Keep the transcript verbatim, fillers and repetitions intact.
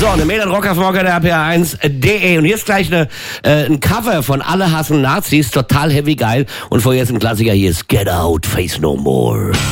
So, eine Mail an rockerfmogger der R P R eins punkt de und jetzt gleich eine, äh, ein Cover von Alle hassen Nazis, total heavy geil und vorher ist ein Klassiker, hier ist Get Out, Face No More.